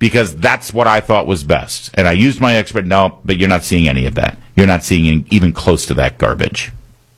because that's what I thought was best. And I used my expert. No, but you're not seeing any of that. You're not seeing even close to that garbage.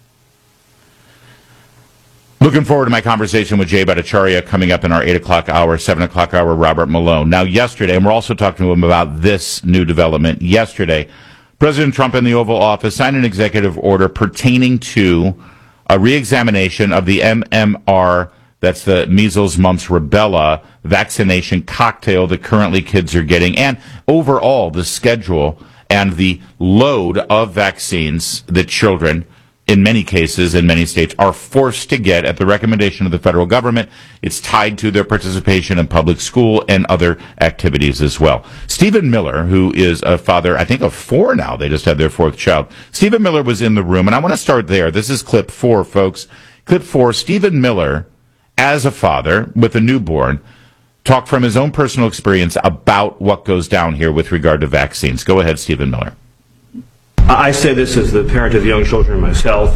Looking forward to my conversation with Jay Bhattacharya coming up in our 8 o'clock hour, 7 o'clock hour, Robert Malone. Now, yesterday, and we're also talking to him about this new development. Yesterday, President Trump in the Oval Office signed an executive order pertaining to a reexamination of the MMR, that's the measles, mumps, rubella vaccination cocktail that currently kids are getting, and overall the schedule and the load of vaccines that children, in many cases, in many states, are forced to get at the recommendation of the federal government. It's tied to their participation in public school and other activities as well. Stephen Miller, who is a father, I think, of 4 now. They just had their 4th child. Stephen Miller was in the room, and I want to start there. This is clip 4, folks. Clip 4, Stephen Miller, as a father with a newborn, talked from his own personal experience about what goes down here with regard to vaccines. Go ahead, Stephen Miller. I say this as the parent of young children myself.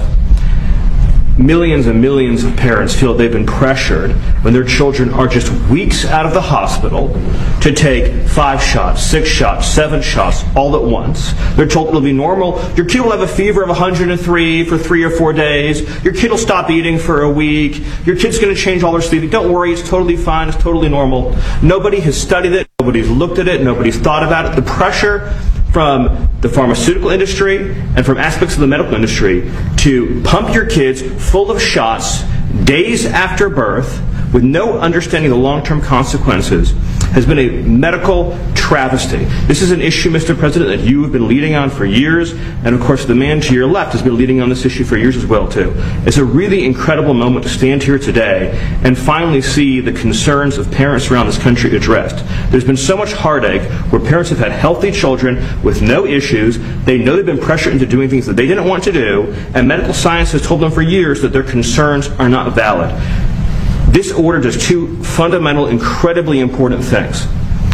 Millions and millions of parents feel they've been pressured when their children are just weeks out of the hospital to take 5 shots, 6 shots, 7 shots all at once. They're told it'll be normal. Your kid will have a fever of 103 for 3 or 4 days. Your kid will stop eating for a week. Your kid's going to change all their sleeping. Don't worry, it's totally fine. It's totally normal. Nobody has studied it. Nobody's looked at it. Nobody's thought about it. The pressure from the pharmaceutical industry and from aspects of the medical industry to pump your kids full of shots days after birth with no understanding of the long-term consequences has been a medical travesty. This is an issue, Mr. President, that you have been leading on for years, and of course the man to your left has been leading on this issue for years as well, too. It's a really incredible moment to stand here today and finally see the concerns of parents around this country addressed. There's been so much heartache where parents have had healthy children with no issues. They know they've been pressured into doing things that they didn't want to do, and medical science has told them for years that their concerns are not valid. This order does 2 fundamental, incredibly important things.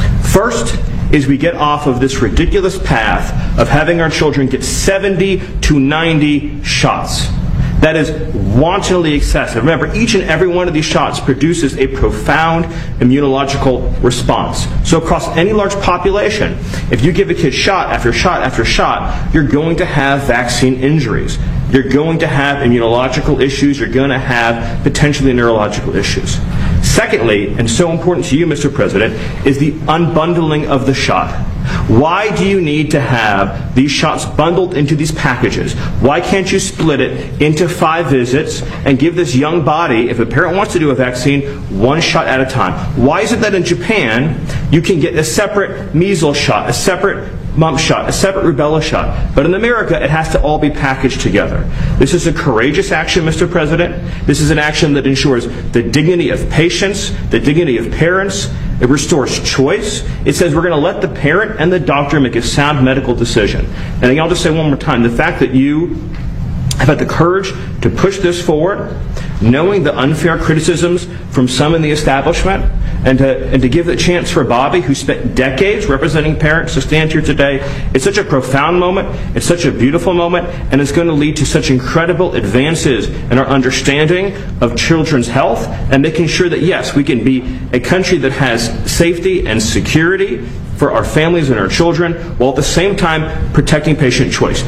First is we get off of this ridiculous path of having our children get 70 to 90 shots. That is wantonly excessive. Remember, each and every one of these shots produces a profound immunological response. So across any large population, if you give a kid shot after shot after shot, you're going to have vaccine injuries. You're going to have immunological issues. You're going to have potentially neurological issues. Secondly, and so important to you, Mr. President, is the unbundling of the shot. Why do you need to have these shots bundled into these packages? Why can't you split it into 5 visits and give this young body, if a parent wants to do a vaccine, 1 shot at a time? Why is it that in Japan you can get a separate measles shot, a separate mump shot, a separate rubella shot, but in America it has to all be packaged together? This is a courageous action, Mr. President. This is an action that ensures the dignity of patients, the dignity of parents. It restores choice. It says we're going to let the parent and the doctor make a sound medical decision. And I'll just say one more time, the fact that you have had the courage to push this forward, knowing the unfair criticisms from some in the establishment, and to give the chance for Bobby, who spent decades representing parents, to stand here today. It's such a profound moment. It's such a beautiful moment, and it's going to lead to such incredible advances in our understanding of children's health and making sure that, yes, we can be a country that has safety and security for our families and our children, while at the same time protecting patient choice.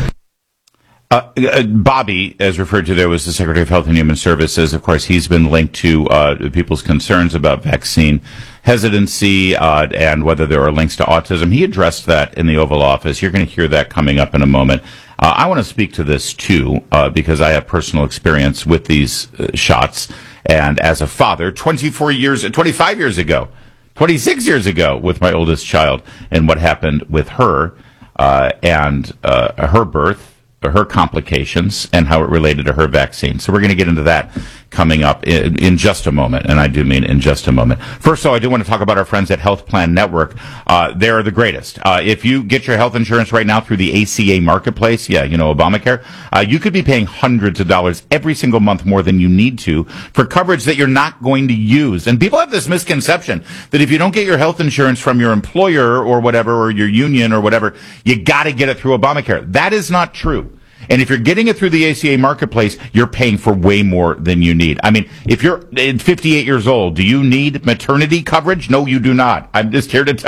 Bobby, as referred to there, was the Secretary of Health and Human Services. Of course, he's been linked to people's concerns about vaccine hesitancy and whether there are links to autism. He addressed that in the Oval Office. You're going to hear that coming up in a moment. I want to speak to this, too, because I have personal experience with these shots. And as a father, 25 years ago, 26 years ago with my oldest child, and what happened with her and her birth, her complications, and how it related to her vaccine. So we're going to get into that coming up in just a moment, and I do mean in just a moment. First of all, I do want to talk about our friends at Health Plan Network. They're the greatest. If you get your health insurance right now through the ACA Marketplace, Obamacare, you could be paying hundreds of dollars every single month more than you need to for coverage that you're not going to use. And people have this misconception that if you don't get your health insurance from your employer or whatever, or your union or whatever, you got to get it through Obamacare. That is not true. And if you're getting it through the ACA Marketplace, you're paying for way more than you need. I mean, if you're 58 years old, do you need maternity coverage? No, you do not. I'm just here to tell